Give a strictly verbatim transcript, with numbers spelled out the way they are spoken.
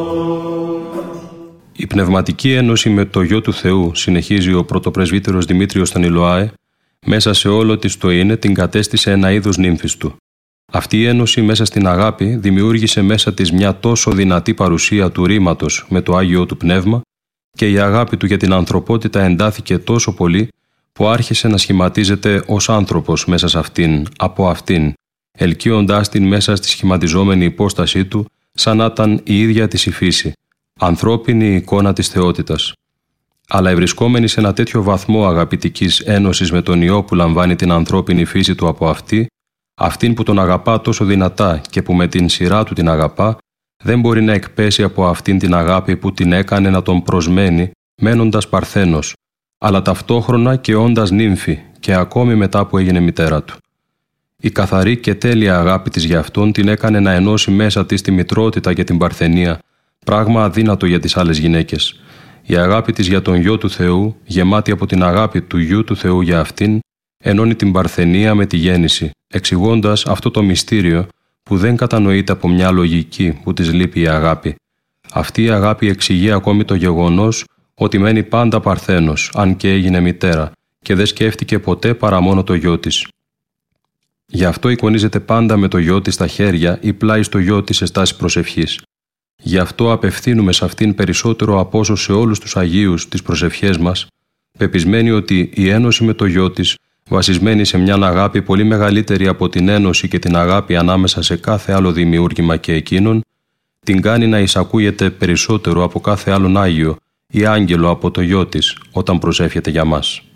Η πνευματική ένωση με το Γιο του Θεού, συνεχίζει ο πρωτοπρεσβύτερος Δημήτριος Στανιλοάε, μέσα σε όλο της το είναι την κατέστησε ένα είδος νύμφης του. Αυτή η ένωση μέσα στην αγάπη δημιούργησε μέσα της μια τόσο δυνατή παρουσία του ρήματος με το Άγιο του Πνεύμα και η αγάπη του για την ανθρωπότητα εντάθηκε τόσο πολύ που άρχισε να σχηματίζεται ως άνθρωπος μέσα σε αυτήν, από αυτήν, ελκύοντάς την μέσα στη σχηματιζόμενη υπόστασή του σαν να ήταν η ίδια της η φύση, ανθρώπινη εικόνα της θεότητας. Αλλά ευρισκόμενη σε ένα τέτοιο βαθμό αγαπητικής ένωσης με τον Υιό που λαμβάνει την ανθρώπινη φύση του από αυτή, αυτήν που τον αγαπά τόσο δυνατά και που με την σειρά του την αγαπά, δεν μπορεί να εκπέσει από αυτήν την αγάπη που την έκανε να τον προσμένει, μένοντας παρθένος, αλλά ταυτόχρονα και όντας νύμφη και ακόμη μετά που έγινε μητέρα του. Η καθαρή και τέλεια αγάπη της για αυτόν την έκανε να ενώσει μέσα της τη μητρότητα και την παρθενία, πράγμα αδύνατο για τις άλλες γυναίκες. Η αγάπη της για τον Γιο του Θεού, γεμάτη από την αγάπη του Γιου του Θεού για αυτήν, ενώνει την παρθενία με τη γέννηση, εξηγώντας αυτό το μυστήριο που δεν κατανοείται από μια λογική που της λείπει η αγάπη. Αυτή η αγάπη εξηγεί ακόμη το γεγονός ότι μένει πάντα παρθένος, αν και έγινε μητέρα, και δεν σκέφτηκε ποτέ παρά μόνο το γιο της. Γι' αυτό εικονίζεται πάντα με το γιο της στα χέρια ή πλάι στο γιο της σε στάση προσευχής. Γι' αυτό απευθύνουμε σε αυτήν περισσότερο από όσο σε όλους τους Αγίους τις προσευχές μας, πεπισμένοι ότι η ένωση με το γιο της, βασισμένη σε μια αγάπη πολύ μεγαλύτερη από την ένωση και την αγάπη ανάμεσα σε κάθε άλλο δημιούργημα και εκείνον, την κάνει να εισακούγεται περισσότερο από κάθε άλλον Άγιο ή άγγελο από το γιο της όταν προσεύχεται για μας.